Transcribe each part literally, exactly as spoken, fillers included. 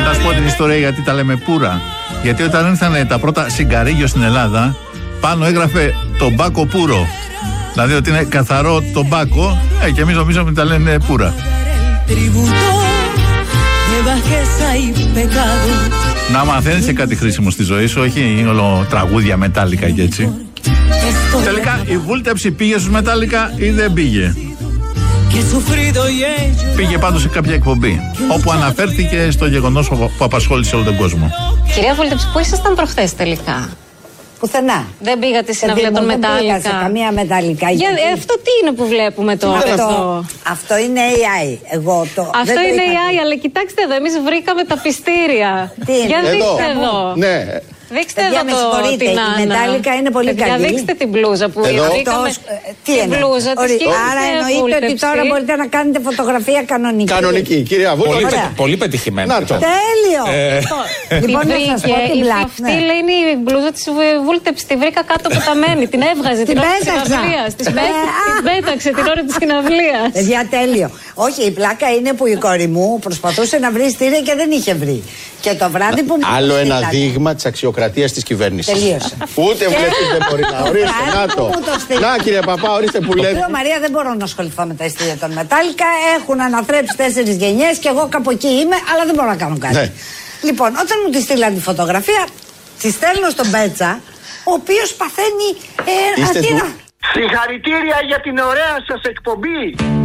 Να σου πω την ιστορία γιατί τα λέμε πουρα. Γιατί όταν ήρθαν τα πρώτα σιγκαρίγιο στην Ελλάδα, πάνω έγραφε τομπάκο πουρο. Δηλαδή ότι είναι καθαρό τομπάκο, ε, και εμείς νομίζαμε ότι τα λένε πουρα. Να μαθαίνεις και κάτι χρήσιμο στη ζωή σου, όχι όλο τραγούδια μετάλλικα και έτσι. Τελικά η βούλτεψη πήγε στους μετάλλικα ή δεν πήγε? Πήγε πάντως σε κάποια εκπομπή όπου αναφέρθηκε στο γεγονός που απασχόλησε όλο τον κόσμο. Κυρία Βούλτεψη, πού ήσασταν προχθές τελικά? Πουθενά. Δεν πήγατε στη συναυλία των μετάλλικα? Δεν πήγα σε καμία μετάλλικα. Για, ε, αυτό τι είναι που βλέπουμε τώρα? Αυτό, αυτό. αυτό είναι έι άι. Εγώ το, αυτό δεν είναι το έι άι, αλλά κοιτάξτε εδώ, εμείς βρήκαμε τα πιστήρια. Τι είναι? Για δείξτε εδώ. εδώ. Ναι. Δείξτε Παιδιά, εδώ το, την η Άννα. μετάλλικα είναι πολύ Παιδιά, καλή. δείξτε την μπλούζα που εδώ. βρήκαμε. Αυτός, ε, τι την είναι? μπλούζα της Ορι... κύριας Άρα εννοείται Βούλτεψη. ότι τώρα μπορείτε να κάνετε φωτογραφία κανονική. Κανονική, κυρία Πολύ, Βούλτεψη. πε, πολύ πετυχημένο. Να το. Τέλειο! Ε, Λοιπόν, Τη να σας πω βρήκε, την η- πλάτη. αυτή λέει είναι η μπλούζα της Βούλτεψη. Τη βρήκα κάτω από τα μένη. Την έβγαζε την Την ώρα της πέταξα. συναυλίας. Της Ε, πέ- α. Την πέταξε την ώρα της συναυλίας. Παιδιά, τέλειο. Όχι, η πλάκα είναι που η κόρη μου προσπαθούσε να βρει στήρια και δεν είχε βρει. Και το βράδυ που μου. Άλλο ένα στείλανε- δείγμα της αξιοκρατίας της κυβέρνησης. Τελείωσε. Ούτε βλέπεις δεν μπορεί να ορίστε. Κάτι Να το. που μου το στείλει. Να κύριε Παπά, ορίστε που λέει. Λέω Μαρία, δεν μπορώ να ασχοληθώ με τα ειστήρια των μετάλλικα. Έχουν αναθρέψει τέσσερις γενιές και εγώ κάπου εκεί είμαι, αλλά δεν μπορώ να κάνω κάτι. Ναι. Λοιπόν, όταν μου τη στείλαν τη φωτογραφία, τη στέλνω στον Πέτσα, ο οποίος παθαίνει. Ε, Είστε αντί του- να- Συγχαρητήρια για την ωραία σας εκπομπή.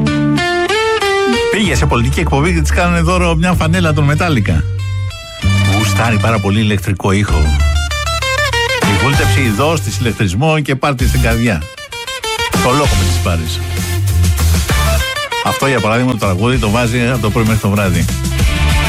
Πήγε σε πολιτική εκπομπή και της κάνανε δώρο μια φανέλα των μετάλλικα. Γουστάρει πάρα πολύ ηλεκτρικό ήχο. Η Βούλτεψη δώσ' της ηλεκτρισμό και πάρ' τη στην καρδιά. Το λόγο με της πάρεις. Αυτό για παράδειγμα το τραγούδι το βάζει από το πρωί μέχρι το βράδυ.